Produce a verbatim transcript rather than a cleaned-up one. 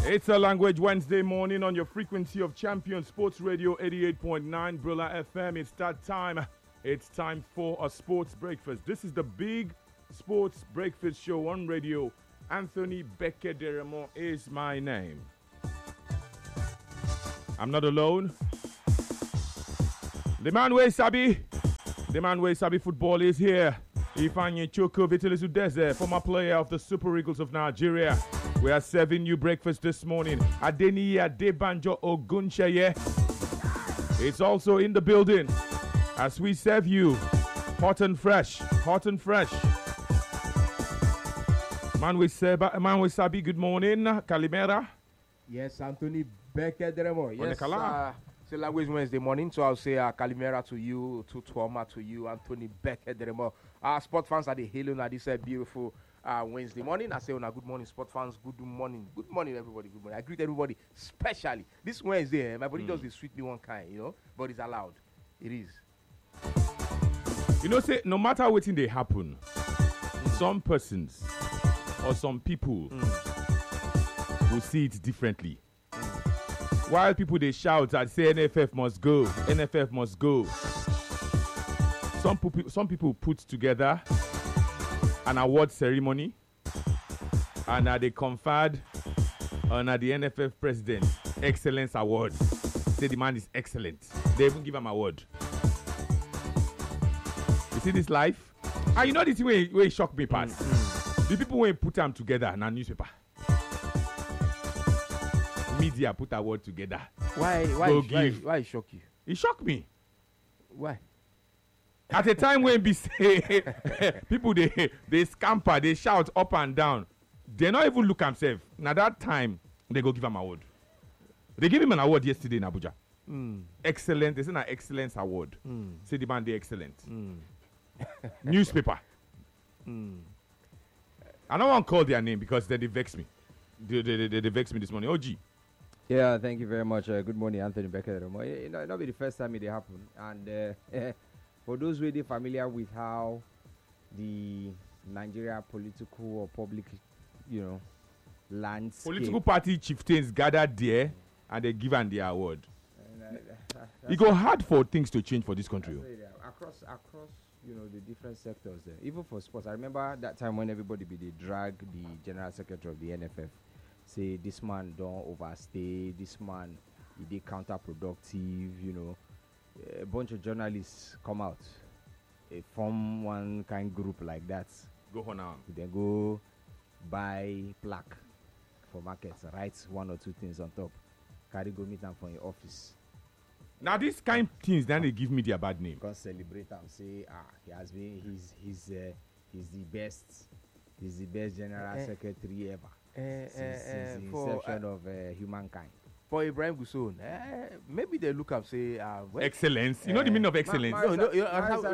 It's a Language Wednesday morning on your frequency of Champion Sports Radio eighty-eight point nine Brilla F M. It's that time. It's time for a sports breakfast. This is the big sports breakfast show on radio. Anthony Bekederemo is my name. I'm not alone. The man wey sabi, the man wey sabi football is here. Ifeanyi Chukwu Vitilisu Deze, former player of the Super Eagles of Nigeria. We are serving you breakfast this morning. Adeniyi Adebanjo Oguncheye. It's also in the building as we serve you hot and fresh, hot and fresh. Man with Seba, man with Sabi, good morning. Kalimera. Yes, Anthony Bekederemo. Yes, Onekala. uh, it's a Language Wednesday morning, so I'll say uh, Kalimera to you, to Tuoma to you, Anthony Bekederemo. Our sport fans are the hailing at this uh, beautiful uh, Wednesday morning. I say, oh, good morning, sport fans. Good morning. Good morning, everybody. Good morning. I greet everybody, especially this Wednesday. Eh, my body mm. does the sweet me one kind, you know, but it's allowed. It is. You know, say, no matter what thing they happen, mm. some persons or some people mm. will see it differently. Mm. While people, they shout and say, N F F must go, N F F must go. Some people, some people put together an award ceremony and uh, they conferred on uh, the N F F president Excellence Award. Say the man is excellent. They even give him an award. You see this life? And you know this way, way shock me pass. Mm-hmm. The people when put them together in a newspaper. Media put a word together. Why? Why? Go Why, give. why it shock you? It shocked me. Why? At a time when be say people they they scamper, they shout up and down. They not even look themselves. Now that time they go give him an award. They give him an award yesterday in Abuja. Mm. Excellent. They sent an excellence award. Mm. Say the man they excellent. Mm. Newspaper. Mm. I don't want to call their name because then they vex me. They, they, they, they vex me this morning. O G. Yeah, thank you very much. Uh, good morning, Anthony Becker. You know, it'll not be the first time it happen. And uh, for those really familiar with how the Nigeria political or public, you know, landscape. Political party chieftains gathered there and they give them the award. And, uh, it go hard for things to change for this country. Really, uh, across, across, you know, the different sectors there. Even for sports, I remember that time when everybody be they drag the general secretary of the N F F. Say this man don't overstay, this man he did counterproductive, you know. A bunch of journalists come out, uh, form one kind group like that. Go on now. Then go buy plaque for markets, write one or two things on top, carry go meet them from your office. Now these kind of things, then they give me their bad name. Go celebrate and say, ah, he has been, he's he's uh, he's the best, he's the best general uh, secretary ever. Uh, since, uh, since the for, inception uh, of uh, humankind. For Ibrahim Gusau, uh, maybe they look up say uh, excellence. You uh, know the meaning of excellence. Ma- Ma- no, no, you know, Ma- how,